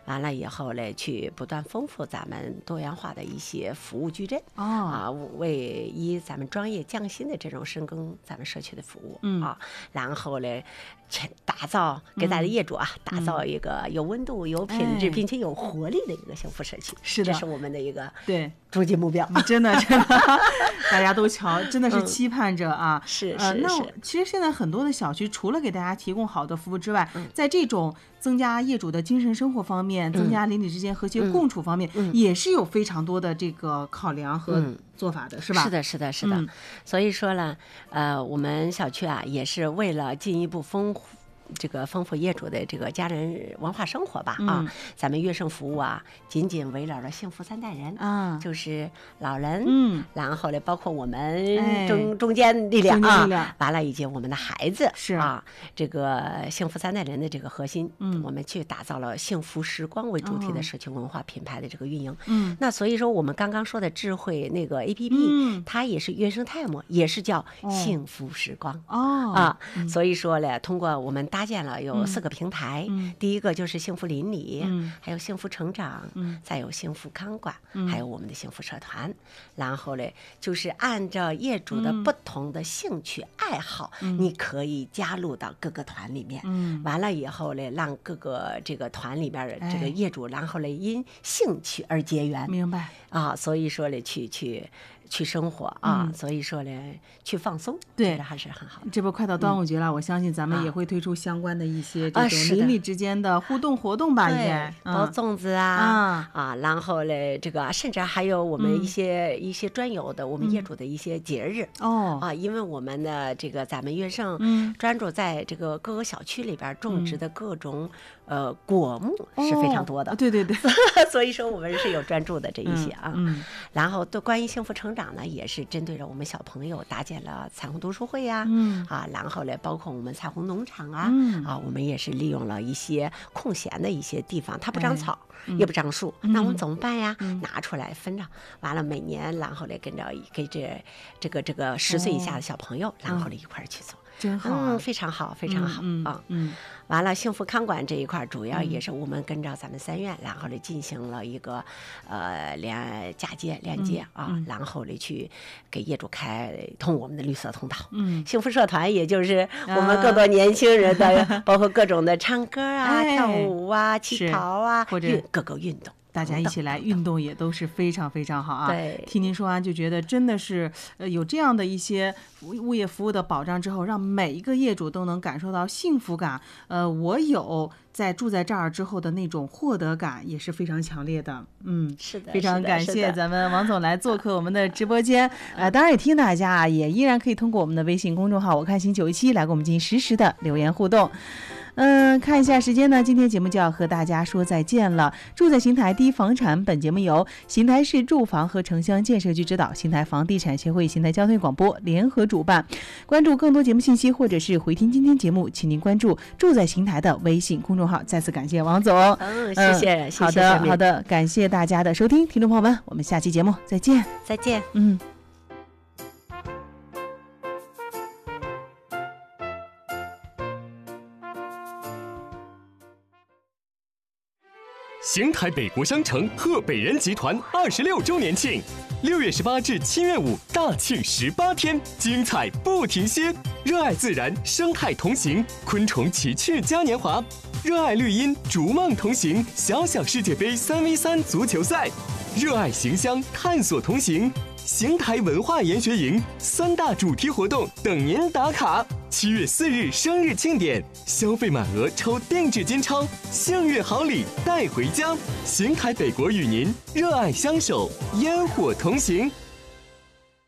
完了以后嘞，去不断丰富咱们多元化的一些服务矩阵为咱们专业匠心的这种深耕咱们社区的服务然后嘞打造给咱的业主打造一个有温度、有品质并且有活力的一个幸福社区。 是的， 这是我们的一个对终极目标。 真的大家都瞧，真的是期盼着啊。 是那其实现在很多的小区除了给大家提供好的服务之外，在这种增加业主的精神生活方面，增加邻里之间和谐共处方面，也是有非常多的这个考量和做法的，是吧？ 是的。所以说呢，我们小区也是为了进一步丰富业主的这个家人文化生活吧咱们悦盛服务紧紧围绕着幸福3代人就是老人然后呢包括我们中间力量完了以及我们的孩子是这个幸福3代人的这个核心我们去打造了幸福时光为主题的社区文化品牌的这个运营那所以说我们刚刚说的智慧那个 APP 它也是悦盛 Time 也是叫幸福时光所以说呢通过我们搭建了有4个平台第一个就是幸福邻里还有幸福成长再有幸福看管还有我们的幸福社团然后呢就是按照业主的不同的兴趣爱好你可以加入到各个团里面完了以后呢让各个这个团里边的这个业主然后呢因兴趣而结缘明白所以说呢去生活所以说呢去放松对还是很好的。 这不快到端午节了我相信咱们也会推出相关的一些这种邻里之间的互动活动吧应该包粽子然后嘞这个甚至还有我们一些专有的我们业主的一些节日因为我们的这个咱们悦盛专注在这个各个小区里边种植的各种果木是非常多的对所以说我们是有专注的这一些然后关于幸福成长呢也是针对着我们小朋友搭建了彩虹读书会然后呢包括我们彩虹农场我们也是利用了一些空闲的一些地方它不长草也不长树那我们怎么办呀拿出来分着完了每年然后来跟这个10岁以下的小朋友然后来一块去做真好非常好完了幸福看管这一块主要也是我们跟着咱们3院然后来进行了一个连接然后来去给业主开通我们的绿色通道幸福社团也就是我们更多年轻人的包括各种的唱歌跳舞乞讨或者各个运动大家一起来运动也都是非常非常好对， 听您说完就觉得真的是有这样的一些物业服务的保障之后，让每一个业主都能感受到幸福感。我有在住在这儿之后的那种获得感也是非常强烈的。 是的， 非常感谢咱们王总来做客我们的直播间。当然也提醒大家也依然可以通过我们的微信公众号我看新917来跟我们进行实时的留言互动。看一下时间呢，今天节目就要和大家说再见了。住在邢台第一房产，本节目由邢台市住房和城乡建设局指导，邢台房地产协会、邢台交通广播联合主办。关注更多节目信息或者是回听今天节目，请您关注住在邢台的微信公众号。再次感谢王总， 谢谢。 好的，感谢大家的收听，听众朋友们，我们下期节目再见。 邢台北国商城贺北人集团26周年庆，6月18至7月5大庆18天，精彩不停歇。热爱自然，生态同行，昆虫奇趣嘉年华；热爱绿荫，逐梦同行，小小世界杯3v3足球赛；热爱邢乡，探索同行。邢台文化研学营3大主题活动等您打卡。7月4日生日庆典，消费满额抽定制金钞，幸运好礼带回家。邢台北国与您热爱相守，烟火同行。